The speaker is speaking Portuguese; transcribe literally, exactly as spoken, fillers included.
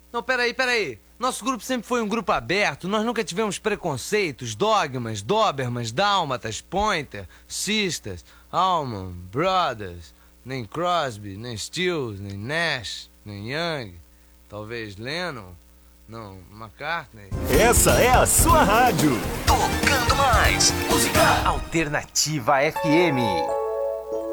Não, peraí, peraí. Nosso grupo sempre foi um grupo aberto, nós nunca tivemos preconceitos, dogmas, dobermans, dálmatas, pointer, sisters, Allman, Brothers, nem Crosby, nem Stills, nem Nash, nem Young, talvez Lennon, não, McCartney. Essa é a sua rádio. Tocando mais música Alternativa F M.